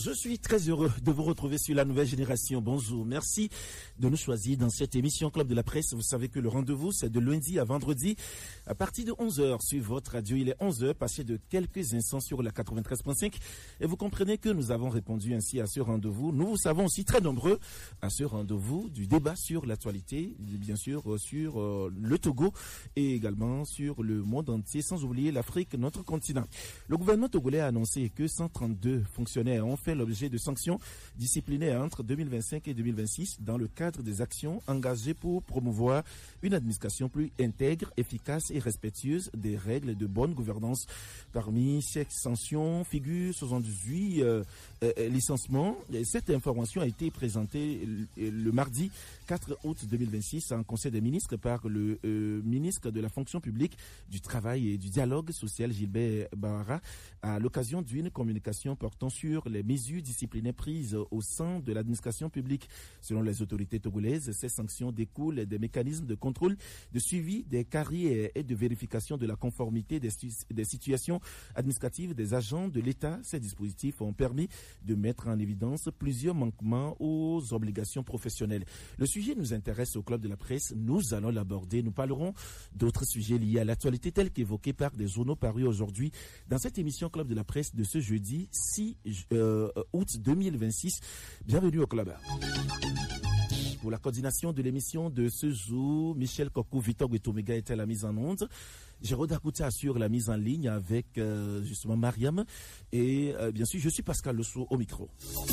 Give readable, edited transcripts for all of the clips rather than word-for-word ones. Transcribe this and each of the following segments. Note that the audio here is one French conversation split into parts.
Je suis très heureux de vous retrouver sur la nouvelle génération. Bonjour, merci de nous choisir dans cette émission Club de la Presse. Vous savez que le rendez-vous, c'est de lundi à vendredi à partir de 11h sur votre radio. Il est 11h, passé de quelques instants sur la 93.5. Et vous comprenez que nous avons répondu ainsi à ce rendez-vous. Nous vous savons aussi très nombreux à ce rendez-vous du débat sur l'actualité, bien sûr sur le Togo et également sur le monde entier, sans oublier l'Afrique, notre continent. Le gouvernement togolais a annoncé que 132 fonctionnaires ont fait l'objet de sanctions disciplinaires entre 2025 et 2026 dans le cadre des actions engagées pour promouvoir une administration plus intègre, efficace et respectueuse des règles de bonne gouvernance. Parmi ces sanctions figurent 78 licenciements. Cette information a été présentée le mardi 4 août 2026 en Conseil des ministres par le ministre de la fonction publique, du travail et du dialogue social Gilbert Bahara à l'occasion d'une communication portant sur les mesures disciplinaires prises au sein de l'administration publique. Selon les autorités togolaises, ces sanctions découlent des mécanismes de contrôle, de suivi des carrières et de vérification de la conformité des situations administratives des agents de l'État. Ces dispositifs ont permis de mettre en évidence plusieurs manquements aux obligations professionnelles. Le sujet nous intéresse au Club de la Presse. Nous allons l'aborder. Nous parlerons d'autres sujets liés à l'actualité tels qu'évoqués par des journaux parus aujourd'hui dans cette émission Club de la Presse de ce jeudi 6 août 2026. Bienvenue au Club. Pour la coordination de l'émission de ce jour, Michel Kokou, Victor Guetomega était à la mise en onde. Jérôme Dakouta assure la mise en ligne avec justement Mariam. Et bien sûr, je suis Pascal Losso au micro.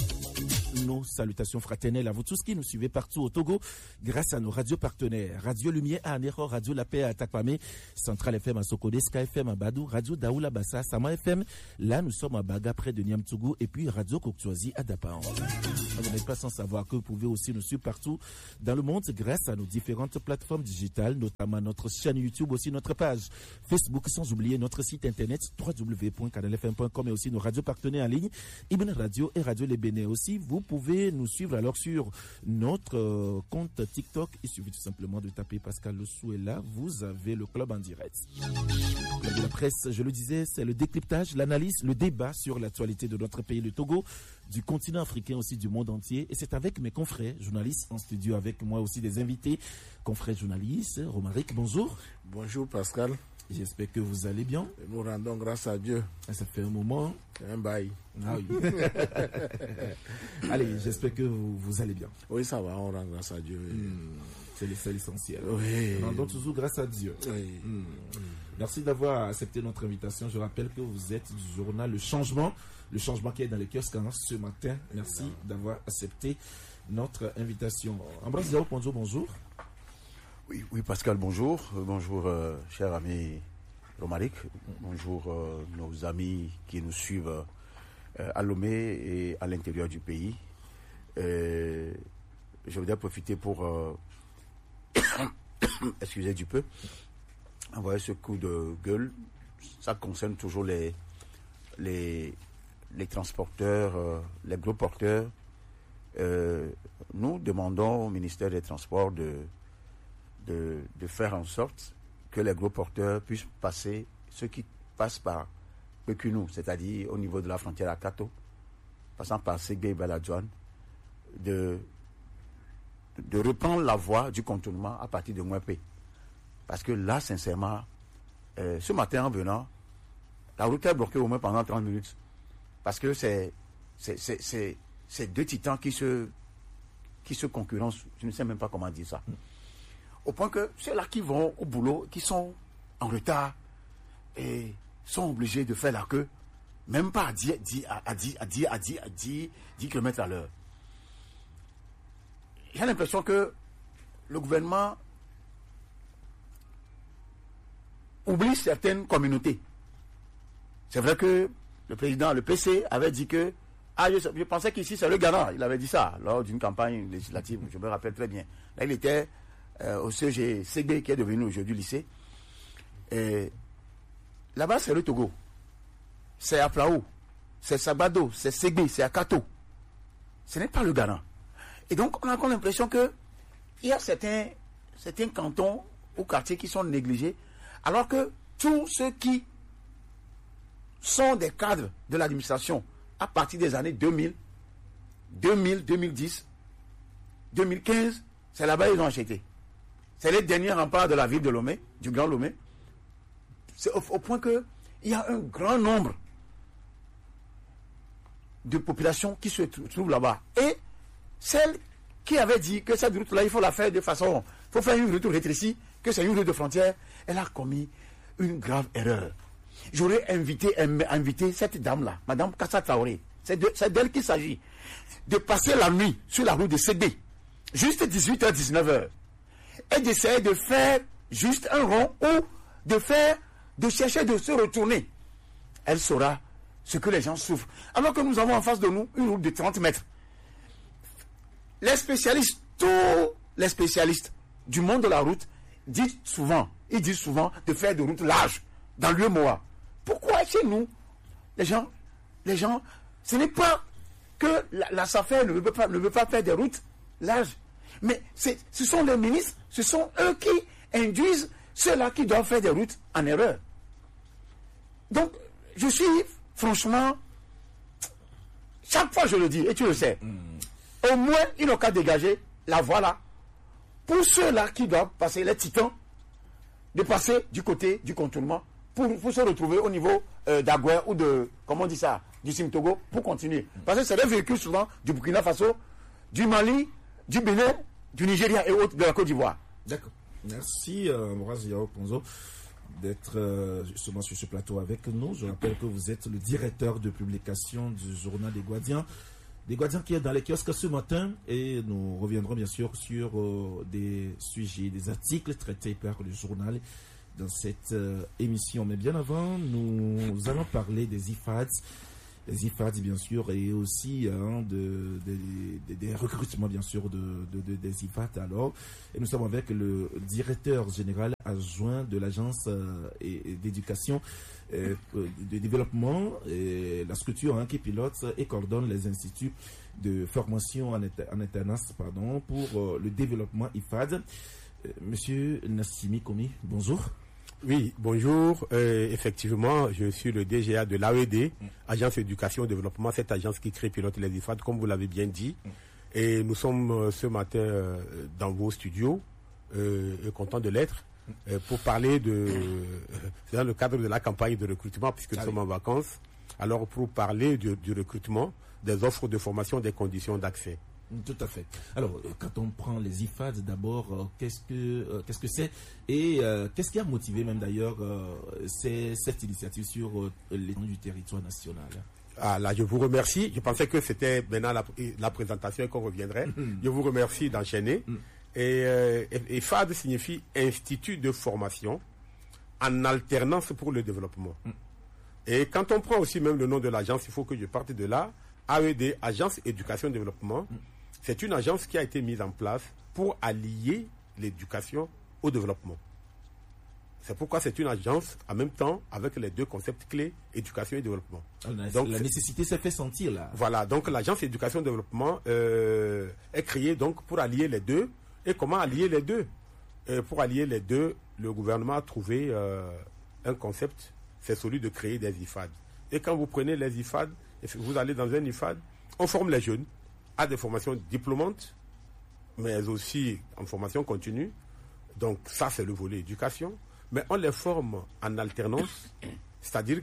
Nos salutations fraternelles à vous tous qui nous suivez partout au Togo grâce à nos radios partenaires. Radio Lumière à Anero, Radio La Paix à Takpame, Central FM à Sokode, Sky FM à Badou, Radio Daoula Bassa, Sama FM. Là, nous sommes à Baga près de Niamtougou et puis Radio Koktuazi à Dapaon. Vous n'êtes pas sans savoir que vous pouvez aussi nous suivre partout dans le monde grâce à nos différentes plateformes digitales, notamment notre chaîne YouTube, aussi notre page Facebook, sans oublier notre site internet www.canalfm.com et aussi nos radios partenaires en ligne, Ibn Radio et Radio Les Béné aussi. Vous pouvez nous suivre alors sur notre compte TikTok. Il suffit tout simplement de taper Pascal Lossou et là, vous avez le club en direct. Le Club de la Presse, je le disais, c'est le décryptage, l'analyse, le débat sur l'actualité de notre pays, le Togo, du continent africain aussi, du monde entier. Et c'est avec mes confrères journalistes en studio, avec moi aussi des invités, confrères journalistes. Romaric, bonjour. Bonjour Pascal. J'espère que vous allez bien. Et nous rendons grâce à Dieu. Ça fait un moment. Un bail. Ah oui. Allez, j'espère que vous allez bien. Oui, ça va, on rend grâce à Dieu. C'est l'essentiel. Oui. Nous rendons toujours grâce à Dieu. Oui. Merci d'avoir accepté notre invitation. Je rappelle que vous êtes du journal Le Changement qui est dans les kiosques ce matin. Merci d'avoir accepté notre invitation. Ambroise Diao, bonjour. Oui, Pascal, bonjour. Bonjour, cher ami Romaric. Bonjour, nos amis qui nous suivent à Lomé et à l'intérieur du pays. Je voudrais profiter pour, excusez du peu, envoyer ce coup de gueule. Ça concerne toujours les transporteurs, les gros porteurs. Nous demandons au ministère des Transports de faire en sorte que les gros porteurs puissent passer, ceux qui passent par Pekunou, c'est-à-dire au niveau de la frontière à Kato, passant par Ségué et Baladjouane, de reprendre la voie du contournement à partir de Mouepé. Parce que là, sincèrement, ce matin en venant, la route est bloquée au moins pendant 30 minutes. Parce que c'est deux titans qui se concurrencent. Je ne sais même pas comment dire ça. Au point que ceux-là qui vont au boulot, qui sont en retard et sont obligés de faire la queue, même pas à 10 km à l'heure. J'ai l'impression que le gouvernement oublie certaines communautés. C'est vrai que le président, le PC, avait dit que je pensais qu'ici c'est le Ghana. Il avait dit ça lors d'une campagne législative, je me rappelle très bien. Là, il était au CG Ségué qui est devenu aujourd'hui lycée. Et là-bas, c'est le Togo. C'est à Plao. C'est Sabado. C'est Ségué. C'est à Kato. Ce n'est pas le Ghana. Et donc, on a encore l'impression que il y a certains cantons ou quartiers qui sont négligés, alors que tous ceux qui sont des cadres de l'administration à partir des années 2000 2000, 2010, 2015, c'est là-bas qu'ils ont acheté. C'est les derniers remparts de la ville de Lomé, du Grand Lomé. C'est au point qu'il y a un grand nombre de populations qui se trouvent là-bas. Et celle qui avait dit que cette route-là, il faut la faire de façon... Il faut faire une route rétrécie, que c'est une route de frontière. Elle a commis une grave erreur. J'aurais invité cette dame-là, Madame Kassa Traoré. C'est d'elle qu'il s'agit. De passer la nuit sur la route de CD, juste 18h, 19h. Et d'essayer de faire juste un rond ou de chercher de se retourner. Elle saura ce que les gens souffrent. Alors que nous avons en face de nous une route de 30 mètres. Les spécialistes, tous les spécialistes du monde de la route, disent souvent de faire des routes larges dans l'UEMOA. Pourquoi chez nous, les gens, ce n'est pas que la SAFER ne veut pas faire des routes larges, mais ce sont les ministres, ce sont eux qui induisent ceux-là qui doivent faire des routes en erreur. Donc, je suis franchement, chaque fois je le dis, et tu le sais, au moins ils n'ont qu'à dégager la voie là, pour ceux-là qui doivent passer les titans, de passer du côté du contournement, pour se retrouver au niveau d'Aguer ou de, comment on dit ça, du Simtogo, pour continuer. Parce que c'est des véhicules souvent du Burkina Faso, du Mali, du Bénin, du Nigeria et autres de la Côte d'Ivoire. D'accord. Merci, Ambroise Yao Ponzo, d'être justement sur ce plateau avec nous. Je rappelle que vous êtes le directeur de publication du journal des Guadians. Des Guadians qui est dans les kiosques ce matin, et nous reviendrons bien sûr sur des sujets, des articles traités par le journal dans cette émission. Mais bien avant, nous allons parler des IFAD. Les IFAD, bien sûr, et aussi des recrutements, bien sûr, des IFAD. Alors, et nous sommes avec le directeur général adjoint de l'agence d'éducation, de développement, et la structure qui pilote et coordonne les instituts de formation en alternance, pour le développement IFAD. Monsieur Nassimi Komi, bonjour. Oui, bonjour. Effectivement, je suis le DGA de l'AED, Agence Éducation et Développement, cette agence qui crée pilote les IFAD, comme vous l'avez bien dit. Et nous sommes ce matin dans vos studios, contents de l'être, pour parler dans le cadre de la campagne de recrutement, puisque nous sommes en vacances, alors pour parler du recrutement, des offres de formation, des conditions d'accès. Tout à fait. Alors, quand on prend les IFAD, d'abord, qu'est-ce que c'est et qu'est-ce qui a motivé même d'ailleurs cette initiative sur l'étendue du territoire national? Ah, là, je vous remercie. Je pensais que c'était maintenant la présentation et qu'on reviendrait. Je vous remercie d'enchaîner. Et IFAD signifie Institut de formation en alternance pour le développement. Et quand on prend aussi même le nom de l'agence, il faut que je parte de là. AED, Agence Éducation et Développement. C'est une agence qui a été mise en place pour allier l'éducation au développement. C'est pourquoi c'est une agence en même temps avec les deux concepts clés, éducation et développement. Donc, la nécessité s'est fait sentir là. Voilà, donc l'agence éducation et développement est créée donc pour allier les deux. Et comment allier les deux? Pour allier les deux, le gouvernement a trouvé un concept, c'est celui de créer des IFAD. Et quand vous prenez les IFAD, vous allez dans un IFAD, on forme les jeunes à des formations diplômantes, mais aussi en formation continue. Donc ça, c'est le volet éducation. Mais on les forme en alternance, c'est-à-dire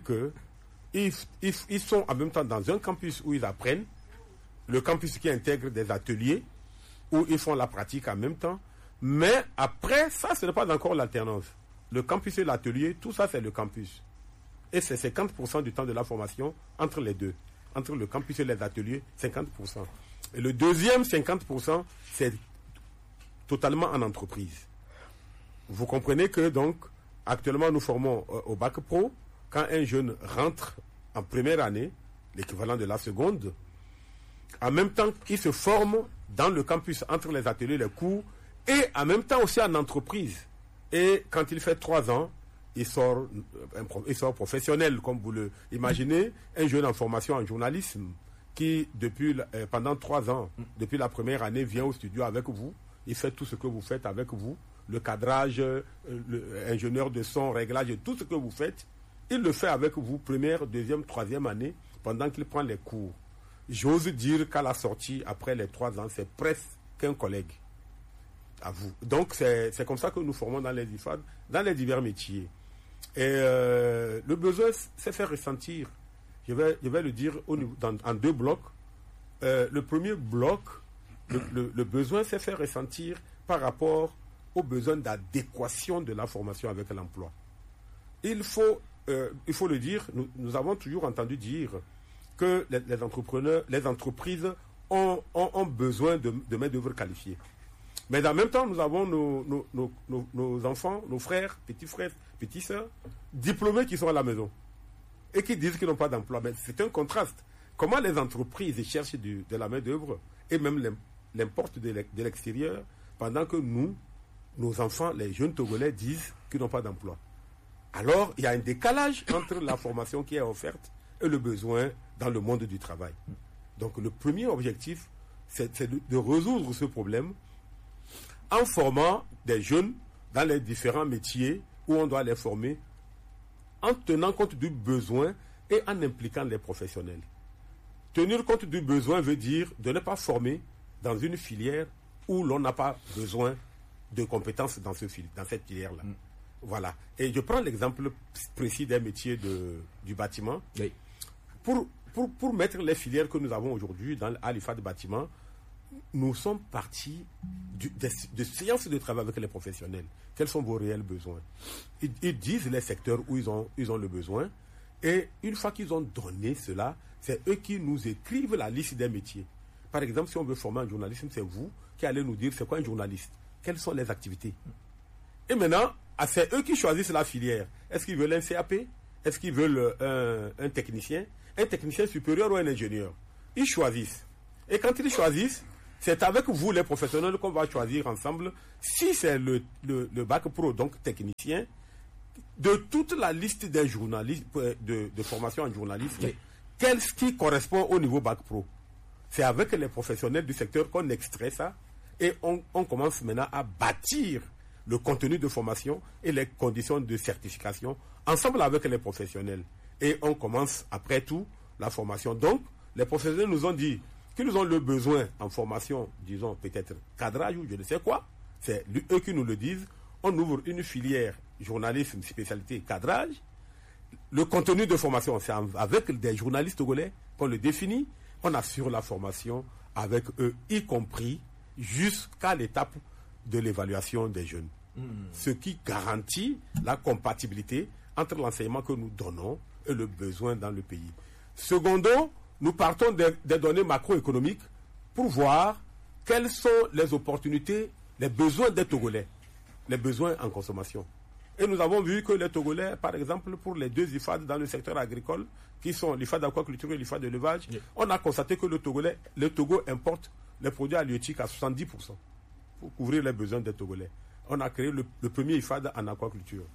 qu'ils sont en même temps dans un campus où ils apprennent, le campus qui intègre des ateliers, où ils font la pratique en même temps. Mais après, ça, ce n'est pas encore l'alternance. Le campus et l'atelier, tout ça, c'est le campus. Et c'est 50% du temps de la formation entre les deux. Entre le campus et les ateliers, 50%. Et le deuxième 50%, c'est totalement en entreprise. Vous comprenez que donc, actuellement, nous formons au Bac Pro, quand un jeune rentre en première année, l'équivalent de la seconde, en même temps, il se forme dans le campus entre les ateliers, les cours, et en même temps aussi en entreprise. Et quand il fait 3 ans, il sort professionnel, comme vous le imaginez, un jeune en formation en journalisme qui, pendant 3 ans, depuis la première année, vient au studio avec vous. Il fait tout ce que vous faites avec vous, le cadrage, l'ingénieur de son, réglage, tout ce que vous faites. Il le fait avec vous, première, deuxième, troisième année, pendant qu'il prend les cours. j'ose dire qu'à la sortie, après les 3 ans, c'est presque qu'un collègue. À vous. Donc, c'est comme ça que nous formons dans les IFAD, dans les divers métiers. Et le besoin, c'est faire ressentir. Je vais le dire en 2 blocs. Le premier bloc, le besoin, c'est faire ressentir par rapport aux besoins d'adéquation de la formation avec l'emploi. Il faut le dire, nous avons toujours entendu dire que les entreprises ont besoin de main-d'œuvre qualifiée. Mais en même temps, nous avons nos enfants, nos frères, petits frères, petites sœurs, diplômés qui sont à la maison et qui disent qu'ils n'ont pas d'emploi. Mais c'est un contraste. Comment les entreprises cherchent de la main-d'œuvre et même l'importent de l'extérieur pendant que nos enfants, les jeunes Togolais, disent qu'ils n'ont pas d'emploi. Alors, il y a un décalage entre la formation qui est offerte et le besoin dans le monde du travail. Donc, le premier objectif, c'est de résoudre ce problème en formant des jeunes dans les différents métiers où on doit les former, en tenant compte du besoin et en impliquant les professionnels. Tenir compte du besoin veut dire de ne pas former dans une filière où l'on n'a pas besoin de compétences dans cette filière-là. Voilà. Et je prends l'exemple précis des métiers du bâtiment. Oui. Pour mettre les filières que nous avons aujourd'hui à l'IFAD bâtiment, nous sommes partis de séances de travail avec les professionnels. Quels sont vos réels besoins? Ils disent les secteurs où ils ont le besoin. Et une fois qu'ils ont donné cela, c'est eux qui nous écrivent la liste des métiers. Par exemple, si on veut former un journalisme, c'est vous qui allez nous dire c'est quoi un journaliste, quelles sont les activités. Et maintenant, c'est eux qui choisissent la filière. Est-ce qu'ils veulent un CAP? Est-ce qu'ils veulent un technicien supérieur ou un ingénieur? Ils choisissent. Et quand ils choisissent, c'est avec vous, les professionnels, qu'on va choisir ensemble. Si c'est le bac pro, donc technicien, de toute la liste des journalistes, de formation en journalisme, oui, qu'est-ce qui correspond au niveau bac pro? C'est avec les professionnels du secteur qu'on extrait ça et on commence maintenant à bâtir le contenu de formation et les conditions de certification ensemble avec les professionnels. Et on commence après tout la formation. Donc, les professionnels nous ont dit qu'ils ont le besoin en formation, disons peut-être cadrage ou je ne sais quoi. C'est eux qui nous le disent. On ouvre une filière journalisme, spécialité cadrage. Le contenu de formation, c'est avec des journalistes togolais qu'on le définit. On assure la formation avec eux, y compris jusqu'à l'étape de l'évaluation des jeunes. Ce qui garantit la compatibilité entre l'enseignement que nous donnons et le besoin dans le pays. Secondo, nous partons des données macroéconomiques pour voir quelles sont les opportunités, les besoins des Togolais, les besoins en consommation. Et nous avons vu que les Togolais, par exemple, pour les 2 IFAD dans le secteur agricole, qui sont l'IFAD d'aquaculture et l'IFAD d'élevage, oui, on a constaté que le Togo importe les produits halieutiques à 70% pour couvrir les besoins des Togolais. On a créé le premier IFAD en aquaculture.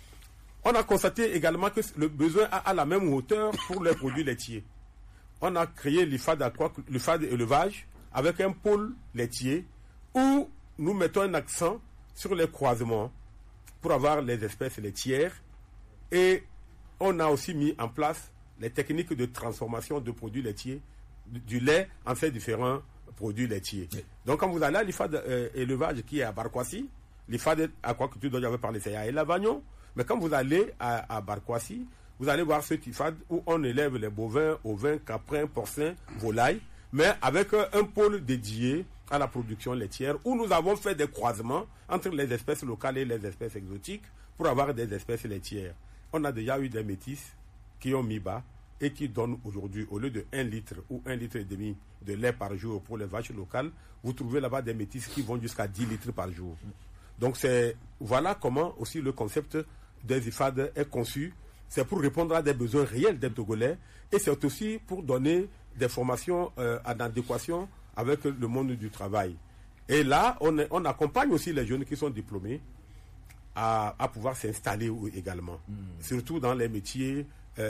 On a constaté également que le besoin a la même hauteur pour les produits laitiers. On a créé l'IFAD élevage avec un pôle laitier où nous mettons un accent sur les croisements pour avoir les espèces laitières, et on a aussi mis en place les techniques de transformation de produits laitiers, du lait en fait différents produits laitiers. Oui. Donc quand vous allez à l'IFAD élevage qui est à Barkwasi, l'IFAD aquaculture dont j'avais parlé c'est à Elavagnon, mais quand vous allez à Barkwasi, vous allez voir ce IFAD où on élève les bovins, ovins, caprins, porcins, volailles, mais avec un pôle dédié à la production laitière, où nous avons fait des croisements entre les espèces locales et les espèces exotiques pour avoir des espèces laitières. On a déjà eu des métis qui ont mis bas et qui donnent aujourd'hui, au lieu de 1 litre ou 1,5 litre de lait par jour pour les vaches locales, vous trouvez là-bas des métis qui vont jusqu'à 10 litres par jour. Donc voilà comment aussi le concept des IFAD est conçu. C'est pour répondre à des besoins réels des Togolais, et c'est aussi pour donner des formations en adéquation avec le monde du travail. Et là, on accompagne aussi les jeunes qui sont diplômés à pouvoir s'installer également, surtout dans les métiers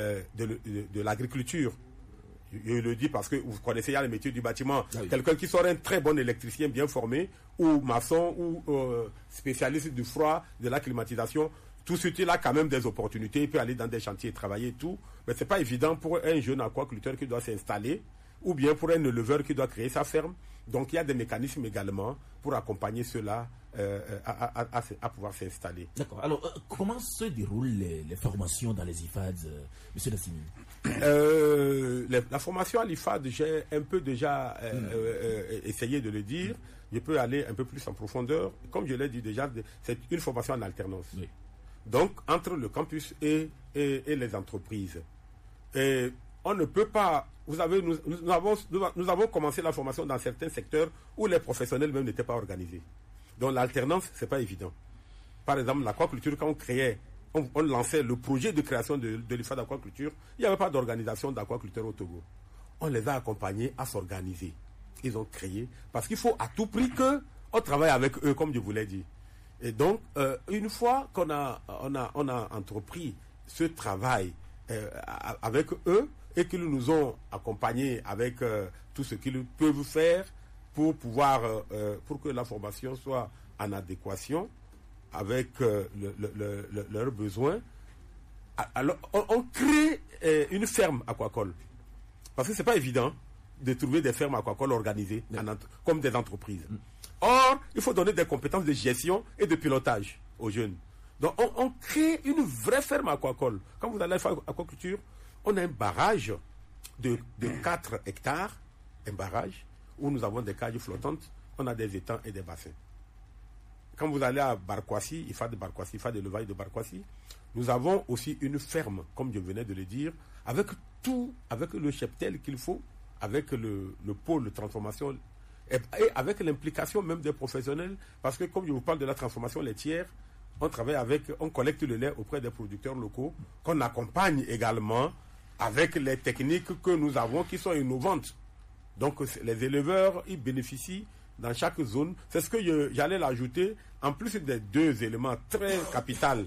de l'agriculture. Je le dis parce que vous connaissez les métiers du bâtiment. Ah oui. Quelqu'un qui sera un très bon électricien bien formé, ou maçon, ou spécialiste du froid, de la climatisation, tout ce qui a quand même des opportunités. Il peut aller dans des chantiers et travailler et tout. Mais ce n'est pas évident pour un jeune aquaculteur qui doit s'installer ou bien pour un éleveur qui doit créer sa ferme. Donc il y a des mécanismes également pour accompagner ceux-là à pouvoir s'installer. D'accord. Alors, comment se déroulent les formations dans les IFAD, M. Dassini? La formation à l'IFAD, j'ai un peu déjà essayé de le dire. Je peux aller un peu plus en profondeur. Comme je l'ai dit déjà, c'est une formation en alternance. Oui. Donc, entre le campus et les entreprises. Et on ne peut pas... Nous avons commencé la formation dans certains secteurs où les professionnels même n'étaient pas organisés. Donc l'alternance, ce n'est pas évident. Par exemple, l'aquaculture, quand on lançait le projet de création de l'IFAD d'aquaculture, il n'y avait pas d'organisation d'aquaculture au Togo. On les a accompagnés à s'organiser. Ils ont créé, parce qu'il faut à tout prix qu'on travaille avec eux, comme je vous l'ai dit. Et donc, une fois qu'on a entrepris ce travail avec eux, et qu'ils nous ont accompagnés avec tout ce qu'ils peuvent faire pour que la formation soit en adéquation avec leurs besoins. Alors, on crée une ferme aquacole. Parce que ce n'est pas évident de trouver des fermes aquacoles organisées comme des entreprises. Or, il faut donner des compétences de gestion et de pilotage aux jeunes. Donc, on crée une vraie ferme aquacole. Quand vous allez faire aquaculture, on a un barrage de 4 hectares, un barrage où nous avons des cages flottantes, on a des étangs et des bassins. Quand vous allez à Barkwassi, il faut de l'élevage de Barkwassi, nous avons aussi une ferme, comme je venais de le dire, avec le cheptel qu'il faut, avec le pôle de transformation et avec l'implication même des professionnels, parce que comme je vous parle de la transformation laitière, on collecte le lait auprès des producteurs locaux, qu'on accompagne également avec les techniques que nous avons qui sont innovantes. Donc les éleveurs, ils bénéficient dans chaque zone. C'est ce que j'allais l'ajouter, en plus des 2 éléments très capitaux